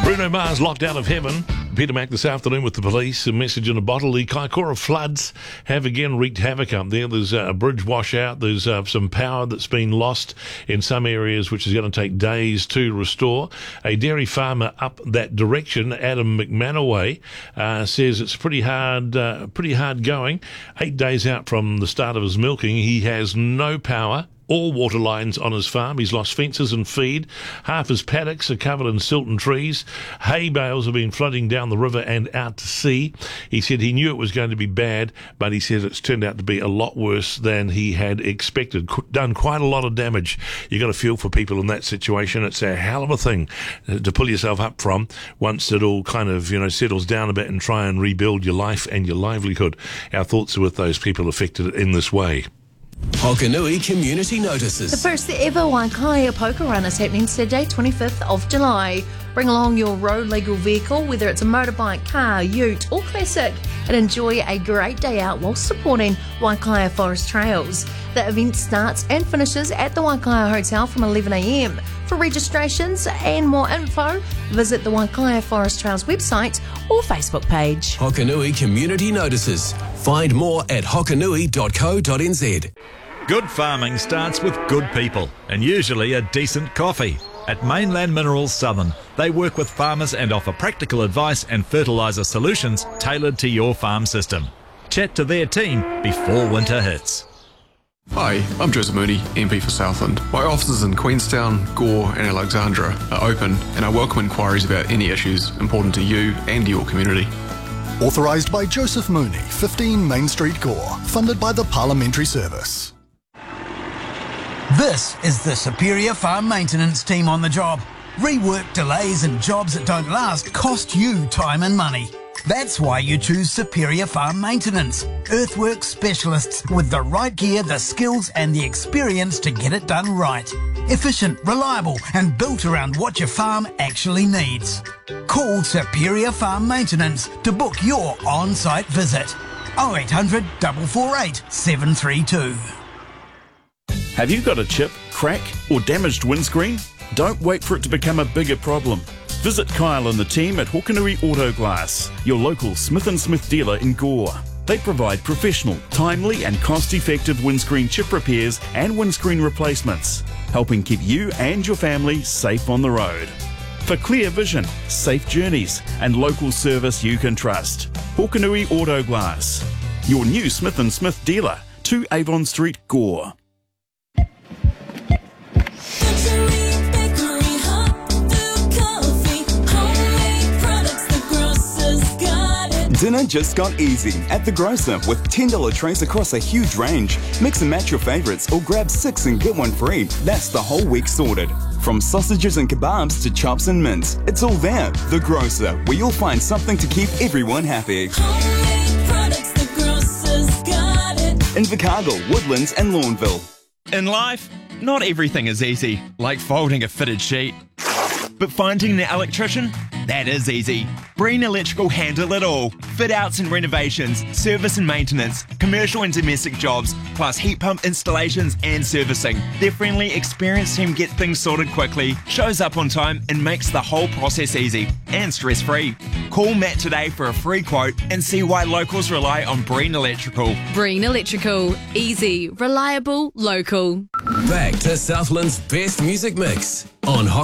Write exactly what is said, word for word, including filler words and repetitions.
Bruno Mars locked out of heaven. Peter Mac this afternoon with the police. A message in a bottle. The Kaikoura floods have again wreaked havoc up there. There's a bridge washout. There's uh, some power that's been lost in some areas, which is going to take days to restore. A dairy farmer up that direction, Adam McManaway, uh, says it's pretty hard, uh, pretty hard going. Eight days out from the start of his milking, he has no power. All water lines on his farm. He's lost fences and feed. Half his paddocks are covered in silt and trees. Hay bales have been flooding down the river and out to sea. He said he knew it was going to be bad, but he says it's turned out to be a lot worse than he had expected. Qu- done quite a lot of damage. You've got to feel for people in that situation. It's a hell of a thing to pull yourself up from once it all kind of, you know, settles down a bit and try and rebuild your life and your livelihood. Our thoughts are with those people affected in this way. Hokanui Community Notices. The first ever Waikaia Poker Run is happening Saturday, twenty-fifth of July. Bring along your road legal vehicle, whether it's a motorbike, car, ute or classic, and enjoy a great day out while supporting Waikaia Forest Trails. The event starts and finishes at the Waikaia Hotel from eleven a m. For registrations and more info, visit the Waikaia Forest Trails website or Facebook page. Hokanui Community Notices. Find more at hokanui dot co dot n z. Good farming starts with good people and usually a decent coffee. At Mainland Minerals Southern, they work with farmers and offer practical advice and fertiliser solutions tailored to your farm system. Chat to their team before winter hits. Hi, I'm Joseph Mooney, M P for Southland. My offices in Queenstown, Gore and Alexandra are open and I welcome inquiries about any issues important to you and your community. Authorised by Joseph Mooney, fifteen Main Street, Gore. Funded by the Parliamentary Service. This is the Superior Farm Maintenance team on the job. Rework, delays and jobs that don't last cost you time and money. That's why you choose Superior Farm Maintenance. Earthworks specialists with the right gear, the skills and the experience to get it done right. Efficient, reliable and built around what your farm actually needs. Call Superior Farm Maintenance to book your on-site visit. oh eight hundred, four four eight, seven three two. Have you got a chip, crack or damaged windscreen? Don't wait for it to become a bigger problem. Visit Kyle and the team at Hokanui Auto Glass, your local Smith and Smith dealer in Gore. They provide professional, timely and cost-effective windscreen chip repairs and windscreen replacements, helping keep you and your family safe on the road. For clear vision, safe journeys and local service you can trust, Hokanui Auto Glass, your new Smith and Smith dealer, two Avon Street, Gore. Dinner just got easy at The Grocer with ten dollar trays across a huge range. Mix and match your favourites or grab six and get one free. That's the whole week sorted. From sausages and kebabs to chops and mince, it's all there. The Grocer, where you'll find something to keep everyone happy. Products, The Grocer's got it. In Invercargill, Woodlands and Lawnville. In life, not everything is easy, like folding a fitted sheet. But finding an electrician? That is easy. Breen Electrical handle it all. Fit outs and renovations, service and maintenance, commercial and domestic jobs, plus heat pump installations and servicing. Their friendly, experienced team get things sorted quickly, shows up on time and makes the whole process easy and stress-free. Call Matt today for a free quote and see why locals rely on Breen Electrical. Breen Electrical. Easy, reliable, local. Back to Southland's best music mix on